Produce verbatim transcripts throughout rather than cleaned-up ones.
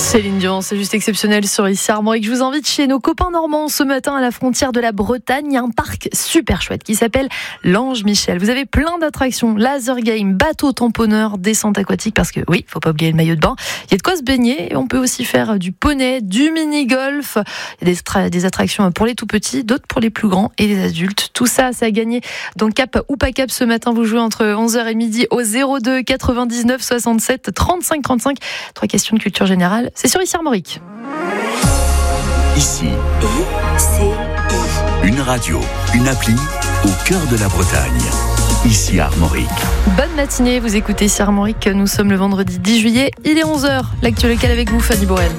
Céline Dion, c'est juste exceptionnel sur ici Armorique. Je vous invite chez nos copains normands ce matin à la frontière de la Bretagne. Il y a un parc super chouette qui s'appelle l'Ange Michel. Vous avez plein d'attractions, laser game, bateau tamponneur, descente aquatique, parce que oui, faut pas oublier le maillot de bain. Il y a de quoi se baigner. On peut aussi faire du poney, du mini-golf. Il y a des, tra- des attractions pour les tout petits, d'autres pour les plus grands et les adultes. Tout ça, c'est à gagner dans Cap ou pas Cap ce matin. Vous jouez entre onze heures et midi au zéro deux quatre-vingt-dix-neuf soixante-sept trente-cinq trente-cinq. Trois questions de culture générale. C'est sur ici Armorique. Ici, une radio, une appli au cœur de la Bretagne. Ici Armorique. Bonne matinée, vous écoutez ici Armorique. Nous sommes le vendredi dix juillet, il est onze heures. L'actu local avec vous, Fanny Borel.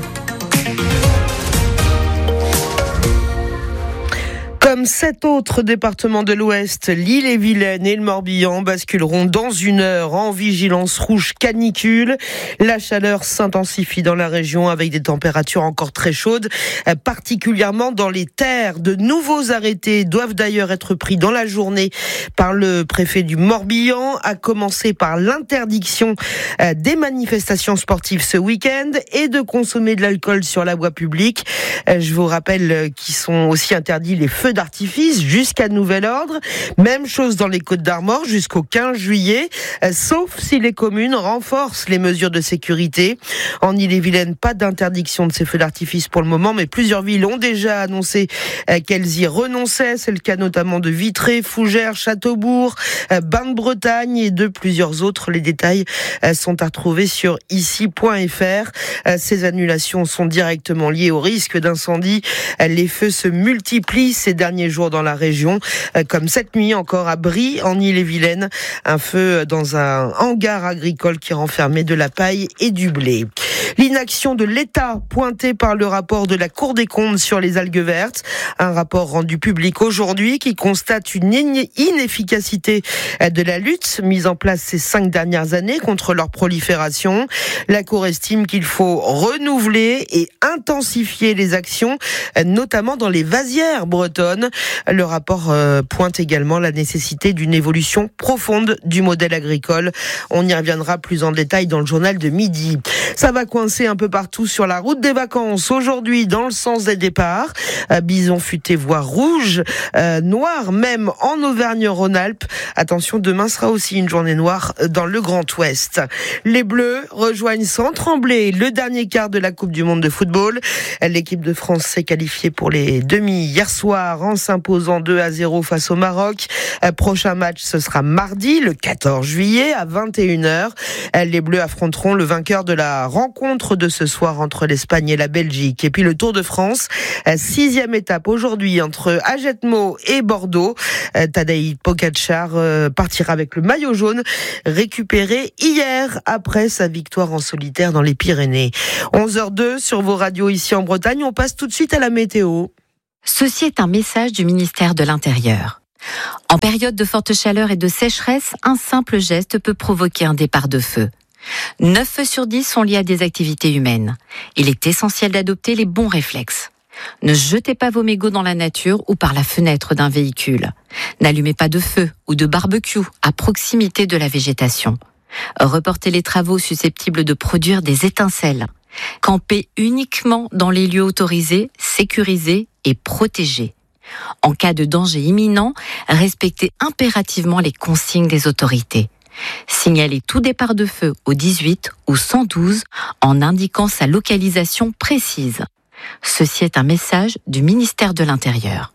Comme sept autres départements de l'Ouest, l'Ille-et-Vilaine et le Morbihan basculeront dans une heure en vigilance rouge canicule. La chaleur s'intensifie dans la région avec des températures encore très chaudes, particulièrement dans les terres. De nouveaux arrêtés doivent d'ailleurs être pris dans la journée par le préfet du Morbihan, à commencer par l'interdiction des manifestations sportives ce week-end et de consommer de l'alcool sur la voie publique. Je vous rappelle qu'ils sont aussi interdits les feux d'artifice jusqu'à nouvel ordre. Même chose dans les Côtes-d'Armor jusqu'au quinze juillet, sauf si les communes renforcent les mesures de sécurité. En Ille-et-Vilaine, pas d'interdiction de ces feux d'artifice pour le moment, mais plusieurs villes ont déjà annoncé qu'elles y renonçaient. C'est le cas notamment de Vitré, Fougères, Châteaubourg, Bain-de-Bretagne et de plusieurs autres. Les détails sont à retrouver sur ici point f r. Ces annulations sont directement liées au risque d'incendie. Les feux se multiplient ces derniers jours dans la région, comme cette nuit encore à Brie, en Ille-et-Vilaine, un feu dans un hangar agricole qui renfermait de la paille et du blé. L'inaction de l'État pointée par le rapport de la Cour des comptes sur les algues vertes, un rapport rendu public aujourd'hui qui constate une inefficacité de la lutte mise en place ces cinq dernières années contre leur prolifération. La Cour estime qu'il faut renouveler et intensifier les actions, notamment dans les vasières bretonnes. Le rapport pointe également la nécessité d'une évolution profonde du modèle agricole. On y reviendra plus en détail dans le journal de midi. Ça va coincer un peu partout sur la route des vacances. Aujourd'hui, dans le sens des départs, bison futé voire rouge, euh, noir même en Auvergne-Rhône-Alpes. Attention, demain sera aussi une journée noire dans le Grand Ouest. Les Bleus rejoignent sans trembler le dernier quart de la Coupe du Monde de football. L'équipe de France s'est qualifiée pour les demi hier soir en s'imposant deux à zéro face au Maroc. Prochain match, ce sera mardi, le quatorze juillet à vingt et une heures. Les Bleus affronteront le vainqueur de la rencontre de ce soir entre l'Espagne et la Belgique. Et puis le Tour de France, sixième étape aujourd'hui entre Ajetmo et Bordeaux. Tadej Pogačar partira avec le maillot jaune récupéré hier après sa victoire en solitaire dans les Pyrénées. onze heures deux sur vos radios ici en Bretagne. On passe tout de suite à la météo. Ceci est un message du ministère de l'Intérieur. En période de forte chaleur et de sécheresse, un simple geste peut provoquer un départ de feu. neuf feux sur dix sont liés à des activités humaines. Il est essentiel d'adopter les bons réflexes. Ne jetez pas vos mégots dans la nature ou par la fenêtre d'un véhicule. N'allumez pas de feu ou de barbecue à proximité de la végétation. Reportez les travaux susceptibles de produire des étincelles. Campez uniquement dans les lieux autorisés, sécurisés et protégés. En cas de danger imminent, respectez impérativement les consignes des autorités. Signalez tout départ de feu au dix-huit ou cent douze en indiquant sa localisation précise. Ceci est un message du ministère de l'Intérieur.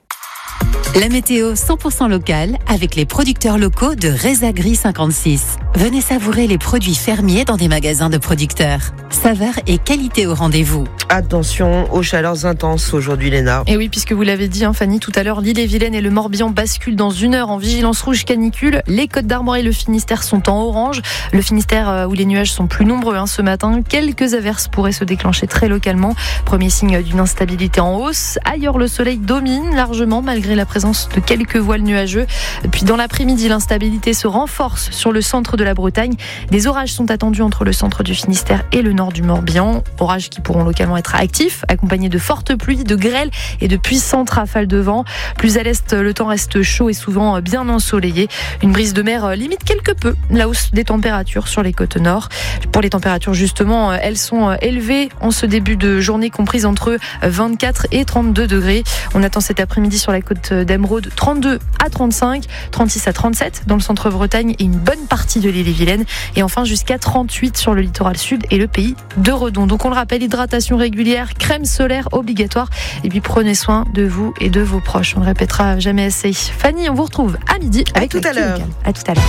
La météo cent pour cent locale avec les producteurs locaux de Resagri cinquante-six. Venez savourer les produits fermiers dans des magasins de producteurs. Saveur et qualité au rendez-vous. Attention aux chaleurs intenses aujourd'hui, Léna. Et oui, puisque vous l'avez dit, hein, Fanny, tout à l'heure, l'Ille-et-Vilaine et le Morbihan basculent dans une heure en vigilance rouge canicule. Les Côtes-d'Armor et le Finistère sont en orange. Le Finistère euh, où les nuages sont plus nombreux hein, ce matin. Quelques averses pourraient se déclencher très localement. Premier signe d'une instabilité en hausse. Ailleurs, le soleil domine largement malgré la présence de quelques voiles nuageux. Puis dans l'après-midi, l'instabilité se renforce sur le centre de la Bretagne. Des orages sont attendus entre le centre du Finistère et le nord du Morbihan. Orages qui pourront localement être être actif, accompagné de fortes pluies, de grêles et de puissantes rafales de vent. Plus à l'est, le temps reste chaud et souvent bien ensoleillé. Une brise de mer limite quelque peu la hausse des températures sur les côtes nord. Pour les températures, justement, elles sont élevées en ce début de journée, comprise entre vingt-quatre et trente-deux degrés. On attend cet après-midi sur la côte d'Emeraude trente-deux à trente-cinq, trente-six à trente-sept dans le centre-Bretagne et une bonne partie de l'île-et-Vilaine. Et enfin jusqu'à trente-huit sur le littoral sud et le pays de Redon. Donc on le rappelle, hydratation régulière, crème solaire obligatoire. Et puis prenez soin de vous et de vos proches. On ne répétera jamais assez. Fanny, on vous retrouve à midi avec tout à l'heure. À tout à l'heure.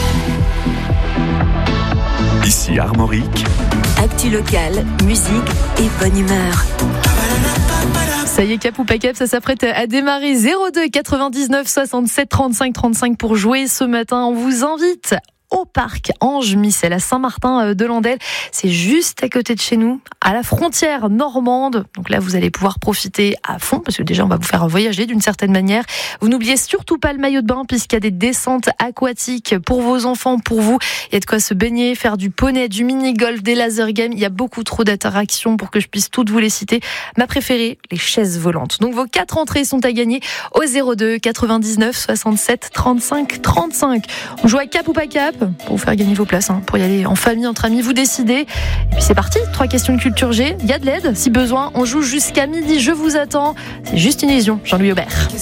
Ici Armorique. Actu locale, musique et bonne humeur. Ça y est, cap ou pas cap, ça s'apprête à démarrer. Zéro deux quatre-vingt-dix-neuf soixante-sept trente-cinq trente-cinq pour jouer ce matin. On vous invite au parc Ange Missel à Saint-Martin-de-Landelle. C'est juste à côté de chez nous, à la frontière normande. Donc là, vous allez pouvoir profiter à fond parce que déjà, on va vous faire voyager d'une certaine manière. Vous n'oubliez surtout pas le maillot de bain puisqu'il y a des descentes aquatiques pour vos enfants, pour vous. Il y a de quoi se baigner, faire du poney, du mini-golf, des laser games. Il y a beaucoup trop d'attractions pour que je puisse toutes vous les citer. Ma préférée, les chaises volantes. Donc vos quatre entrées sont à gagner au zéro deux quatre-vingt-dix-neuf soixante-sept trente-cinq trente-cinq. On joue à cap ou pas cap pour vous faire gagner vos places, hein, pour y aller en famille, entre amis, vous décidez. Et puis c'est parti, trois questions de culture G. Il y a de l'aide, si besoin. On joue jusqu'à midi, je vous attends. C'est juste une illusion, Jean-Louis Aubert.